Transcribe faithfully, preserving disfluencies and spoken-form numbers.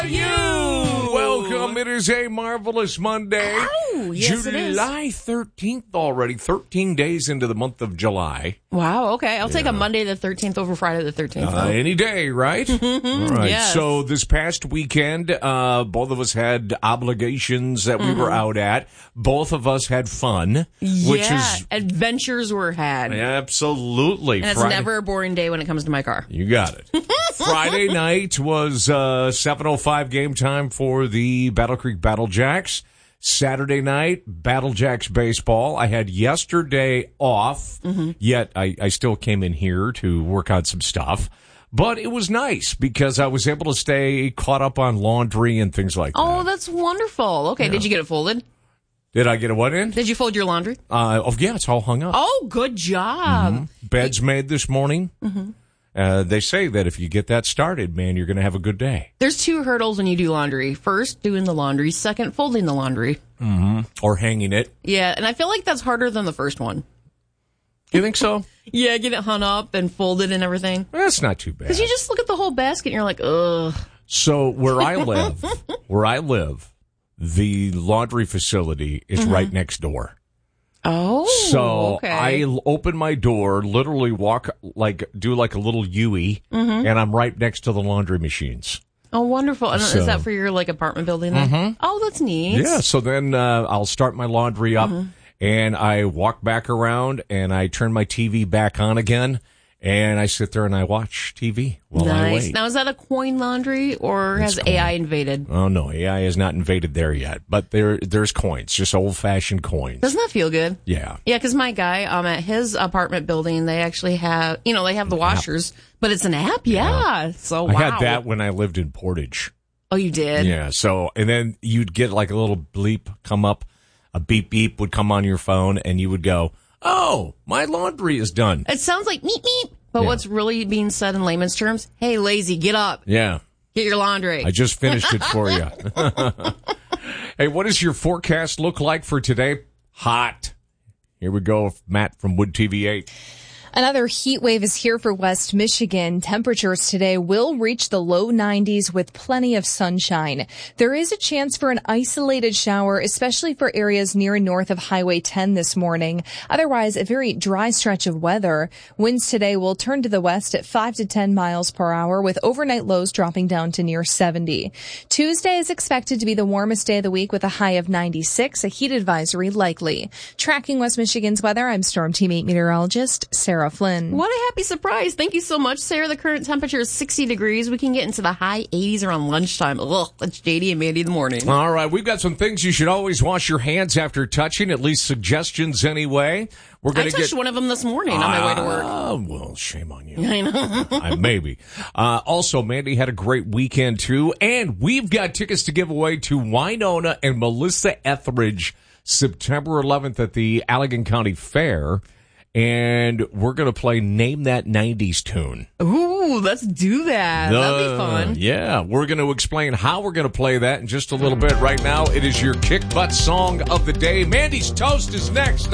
You. Welcome. It is a marvelous Monday. Oh, yes, it is. July thirteenth already. thirteen days into the month of July. Wow, okay. I'll take a Monday the thirteenth over Friday the thirteenth. Uh, any day, right? All right. Yes. So this past weekend, uh, both of us had obligations that we Mm-hmm. were out at. Both of us had fun, which yeah, is adventures were had. absolutely. And it's Friday- never a boring day when it comes to my car. You got it. Friday night was uh, seven oh five game time for the Battle Creek Battle Jacks. Saturday night, Battle Jacks baseball. I had yesterday off, Mm-hmm. yet I, I still came in here to work on some stuff. But it was nice because I was able to stay caught up on laundry and things like Oh, that. that's wonderful. Okay, did you get it folded? Did I get a what in? Did you fold your laundry? Uh, oh, yeah, it's all hung up. Oh, good job. Beds made this morning. Mm-hmm. Uh, they say that if you get that started, man, you're going to have a good day. There's two hurdles when you do laundry. First, doing the laundry. Second, folding the laundry. Or hanging it. Yeah, and I feel like that's harder than the first one. You think so? Yeah, get it hung up and folded and everything. That's not too bad. Because you just look at the whole basket and you're like, ugh. So where I live, where I live, the laundry facility is right next door. Oh, So okay. I l- open my door, literally walk like do like a little U-E, and I'm right next to the laundry machines. Oh, wonderful. And So- is that for your like apartment building then? Oh, that's neat. Yeah. So then uh, I'll start my laundry up, and I walk back around, and I turn my T V back on again, and I sit there and I watch T V while I Nice. wait. Now, is that a coin laundry or has It's A I coin. invaded? Oh no, A I has not invaded there yet, but there there's coins, just old fashioned coins. Doesn't that feel good? Yeah. Yeah, because my guy, um, at his apartment building, they actually have, you know, they have the washers, but it's an app. Yeah. So, wow. I had that when I lived in Portage. Oh, you did? Yeah. So, and then you'd get like a little bleep come up, a beep beep would come on your phone, and you would go, "Oh, my laundry is done." It sounds like meep meep, but Yeah. what's really being said in layman's terms? Hey, lazy, get up, Yeah. get your laundry. I just finished it for you. Hey, what does your forecast look like for today? Hot. Here we go, Matt from Wood T V eight. Another heat wave is here for West Michigan. Temperatures today will reach the low nineties with plenty of sunshine. There is a chance for an isolated shower, especially for areas near and north of Highway ten this morning. Otherwise, a very dry stretch of weather. Winds today will turn to the west at five to ten miles per hour, with overnight lows dropping down to near seventy. Tuesday is expected to be the warmest day of the week with a high of ninety-six, a heat advisory likely. Tracking West Michigan's weather, I'm Storm Team eight meteorologist Sarah Flynn. What a happy surprise. Thank you so much, Sarah. The current temperature is sixty degrees. We can get into the high eighties around lunchtime. Ugh, that's J D and Mandy in the morning. All right, we've got some things you should always wash your hands after touching, at least suggestions anyway. We're I going to touched get one of them this morning on my way to work. Ah, well, shame on you. I know. uh, maybe. Uh, also, Mandy had a great weekend, too. And we've got tickets to give away to Winona and Melissa Etheridge September eleventh at the Allegan County Fair. And we're going to play Name That nineties Tune. Ooh, let's do that. That'd be fun. Yeah, we're going to explain how we're going to play that in just a little bit. Right now, it is your kick butt song of the day. Mandy's Toast is next.